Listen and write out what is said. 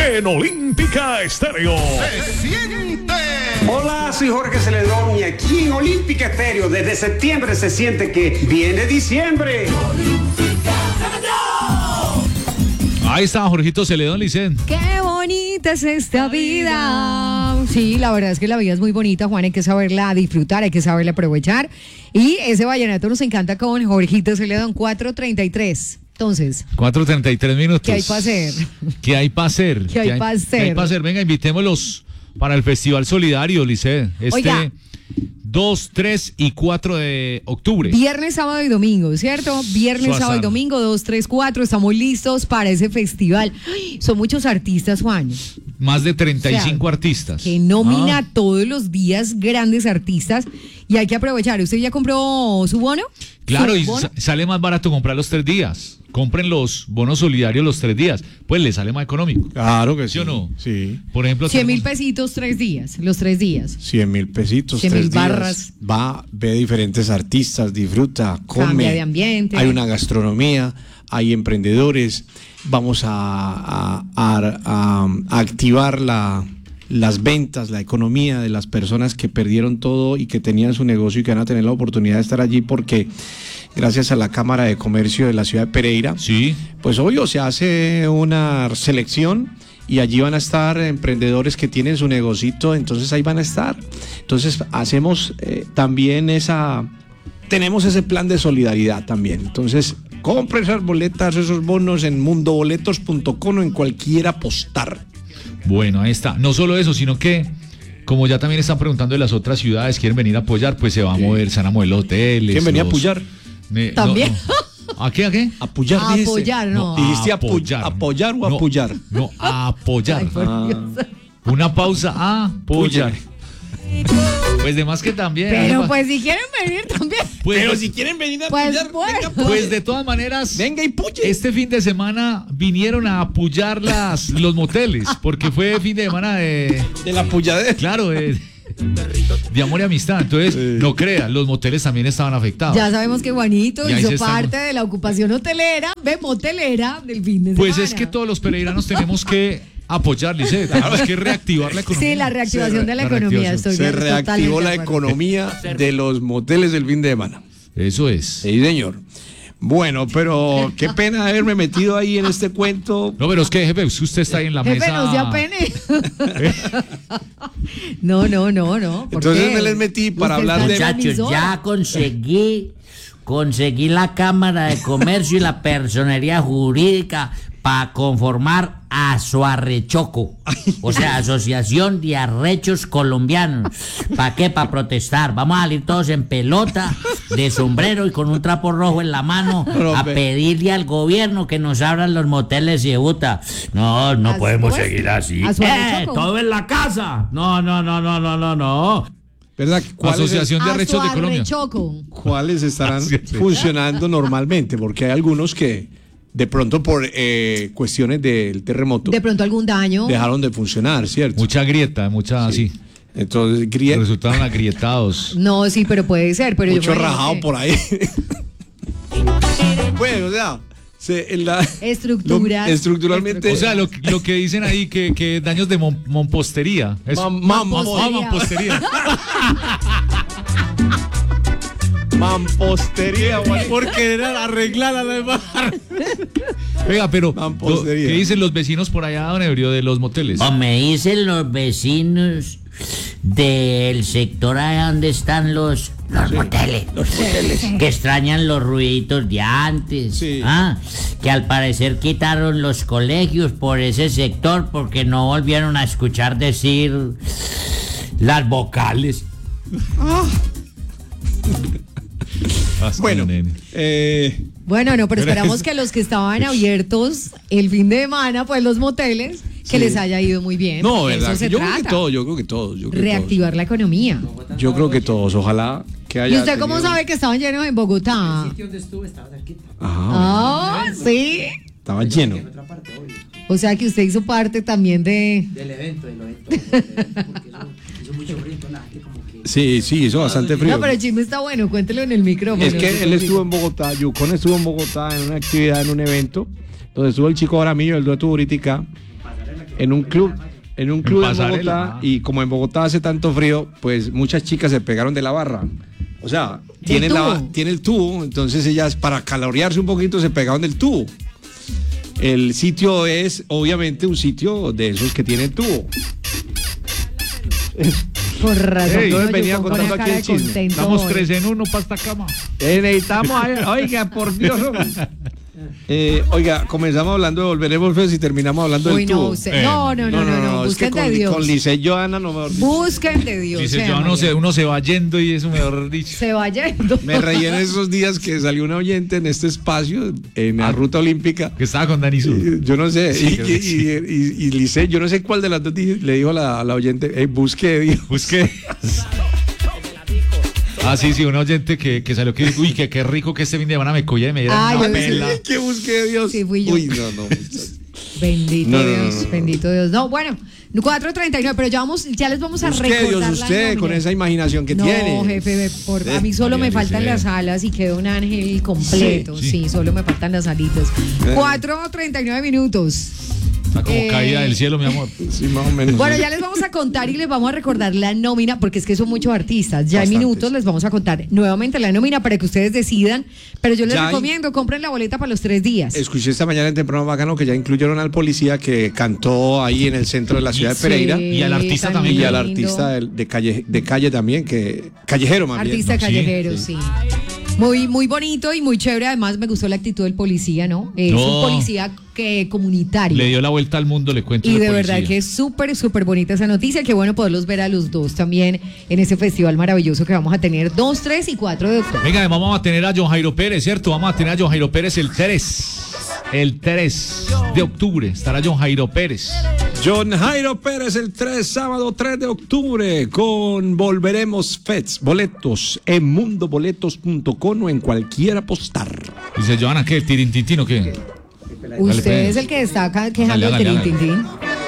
en Olímpica Estéreo. ¡Se siente! Hola, soy Jorge Celedón y aquí en Olímpica Estéreo desde septiembre se siente que viene diciembre. Ahí está Jorgito Celedón, Licen. ¡Qué bonita es esta vida! Sí, la verdad es que la vida es muy bonita, Juan, hay que saberla disfrutar, hay que saberla aprovechar. Y ese vallenato nos encanta con Jorgito Celedón, 4:33. Entonces, 4:33 minutos. ¿qué hay para hacer? ¿Qué hay para hacer? ¿Qué hay para hacer? ¿Qué hay para hacer? Venga, invitémoslos para el Festival Solidario, Licen. Oiga. 2, 3 y 4 de octubre. Viernes, sábado y domingo, ¿cierto? Viernes, Suazar. sábado y domingo, 2, 3, 4. Estamos listos para ese festival. Ay, son muchos artistas, Juan. Más de 35 O sea, artistas. Que nomina todos los días grandes artistas y hay que aprovechar. ¿Usted ya compró su bono? Claro, ¿Su y bono? sale más barato comprar los 3 días. Compren los bonos solidarios los 3 días. Pues le sale más económico. Claro que sí. ¿Sí o no? Sí. Por ejemplo, 100.000 pesitos, 3 días, los 3 días. 100.000 pesitos, 100.000 3 días. barras. Va, ve diferentes artistas, disfruta, come. Cambia de ambiente. Hay una gastronomía, hay emprendedores. Vamos a activar las ventas, la economía de las personas que perdieron todo y que tenían su negocio y que van a tener la oportunidad de estar allí porque gracias a la Cámara de Comercio de la ciudad de Pereira, sí. pues obvio se hace una selección y allí van a estar emprendedores que tienen su negocito, entonces ahí van a estar. Entonces hacemos también tenemos ese plan de solidaridad también. Entonces compre esas boletas, esos bonos en mundoboletos.com o en cualquier apostar. Bueno, ahí está. No solo eso, sino que como ya también están preguntando de las otras ciudades, quieren venir a apoyar, pues se va a mover, se van a mover los hoteles. ¿Quién venía a apoyar? También. No. ¿A qué? Apoyar, A dijiste. apoyar, no. Dijiste Apoyar. apoyar o No, apoyar. No, a apoyar. Ay, por Dios. Una pausa, a apoyar. Pues de más que también. Pero pues si quieren venir también. Pues, Pero si quieren venir a Pues apoyar, bueno. venga, pues de todas maneras, venga y puye. este fin de semana vinieron a apoyar los moteles, porque fue fin de semana de la puyadera. claro, de amor y amistad. Entonces, no crean, los moteles también estaban afectados. Ya sabemos que Juanito Y ahí hizo se está- parte de la ocupación hotelera, motelera del fin de Pues semana. es que todos los pereiranos tenemos que apoyar, Lice, tenemos que reactivar la economía. Sí, la reactivación de la economía. reactivación. Estoy Se bien, reactivó totalmente la de acuerdo. economía de los moteles del fin de semana. Eso es. Sí, señor. Bueno, pero qué pena haberme metido ahí en este cuento. No, pero es que, jefe, usted está ahí en la Jefe, mesa. nos dio pene. No. ¿Por Entonces qué? me les metí para Usted hablar está de- en la Muchachos, emisora. ya conseguí la Cámara de Comercio y la Personería Jurídica para conformar Asoarrechoco, o sea, Asociación de Arrechos Colombianos. ¿Para qué? Para protestar. Vamos a salir todos en pelota, de sombrero y con un trapo rojo en la mano Pero, a pedirle al gobierno que nos abran los moteles y Ceuta. No podemos pues, seguir así. Asoarrechoco. Todo en la casa. No. ¿Verdad? Asociación de Arrechos de Colombia. Asoarrechoco. ¿Cuáles estarán Así es. funcionando normalmente? Porque hay algunos que de pronto por cuestiones del terremoto De pronto algún daño. dejaron de funcionar, ¿cierto? Mucha grieta, así. Entonces, Resultaron agrietados. No, sí, pero puede ser. Pero mucho yo me rajado imagino por ahí. Bueno, o sea, Estructuras. estructuralmente. O sea, lo que dicen ahí que daños de mampostería. Es mampostería. Mampostería, Juan. Por querer arreglar a la mar. Venga, pero Mampostería. ¿qué dicen los vecinos por allá, don Ebrio, de los moteles? O me dicen los vecinos del sector allá donde están los moteles. Que extrañan los ruiditos de antes. Sí. Que al parecer quitaron los colegios por ese sector porque no volvieron a escuchar decir las vocales. Bueno, Bueno, no, pero esperamos que los que estaban abiertos el fin de semana, pues los moteles, que Sí. les haya ido muy bien. no, porque verdad. Eso se Yo trata. creo que todos, yo creo que todos. Reactivar la economía. Yo creo que todos. Ojalá que haya. ¿Y usted cómo tenido- sabe que estaban llenos en Bogotá? Ajá, Ah, sí. estaba lleno. O sea que usted hizo parte también Del evento, porque eso hizo mucho frío, la gente como que... Sí, hizo bastante frío. No, pero el chisme está bueno, cuéntelo en el micrófono. Es que él estuvo en Bogotá, Yukon estuvo en Bogotá en una actividad, en un evento, donde estuvo el chico Aramillo, el dueto Buritica. en un club en Pasarela. Bogotá, y como en Bogotá hace tanto frío, pues muchas chicas se pegaron de la barra. O sea, tiene el tubo, entonces ellas para calorearse un poquito se pegaron del tubo. El sitio es obviamente un sitio de esos que tienen tubo. Por razón. Ey, entonces yo venía pongo contando una aquí cara el de chisme. contento Estamos hoy. 3 en 1 para esta cama. Necesitamos, oiga, por Dios. Oiga, comenzamos hablando de Volveremos Feos y terminamos hablando Uy, del no, tubo. usted, no, es que busquen de Dios. con Lice Joana no me Busquen de Dios. Dice, sea, yo no sé, María. uno se va yendo y eso mejor dicho. Se va yendo. Me reí en esos días que salió una oyente en este espacio, en la ruta olímpica. Que estaba con Dani Sur. Yo no sé, Sí, creo que sí. y Lice, yo no sé cuál de las dos le dijo a la oyente, busque de Dios. Busqué. Ah, sí, un oyente que salió que dijo, uy, que qué rico que este fin de semana me cogía y me diera Ah, una yo pela. Que busque de Dios. Sí, fui yo. Uy, no, muchachos. Bendito No, no, Dios, no, no. bendito Dios. No, bueno, 4:39, pero ya les vamos a Busque de recordar Dios la usted nómina. con esa imaginación que tiene. No, jefe, a mí solo María me faltan Luisa. las alas y queda un ángel completo. Sí, Sí, sí. solo me faltan las alitas. 4:39 minutos. Está como caída del cielo, mi amor. Sí, más o menos. Bueno, ya les vamos a contar y les vamos a recordar la nómina, porque es que son muchos artistas. Ya en Bastantes. minutos les vamos a contar nuevamente la nómina para que ustedes decidan. Pero yo les Ya hay- recomiendo, compren la boleta para los 3 días. Escuché esta mañana en Temprano Bacano que ya incluyeron al policía que cantó ahí en el centro de la ciudad de Pereira. Sí, Y al artista tan también. Y al lindo. artista de calle también, que callejero más Artista bien. callejero, sí. Muy bonito y muy chévere. Además, me gustó la actitud del policía, ¿no? Es No. un policía comunitario. Le dio la vuelta al mundo, le cuento. Y el de policía. verdad que es súper bonita esa noticia. Qué bueno poderlos ver a los dos también en ese festival maravilloso que vamos a tener 2, 3 y 4 de octubre. Venga, vamos a tener a John Jairo Pérez, ¿cierto? Vamos a tener a John Jairo Pérez el 3. El 3 de octubre estará John Jairo Pérez. John Jairo Pérez el sábado 3 de octubre con Volveremos Feds. Boletos en mundoboletos.com o en cualquier apostar. Dice Joana, ¿qué? ¿Tirintintín o qué? Usted Dale, es el que está acá quejando Hágale, del hágale, Tintín.